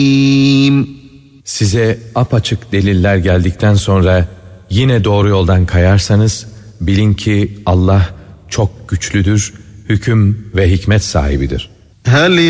Size apaçık deliller geldikten sonra yine doğru yoldan kayarsanız bilin ki Allah çok güçlüdür, hüküm ve hikmet sahibidir. هل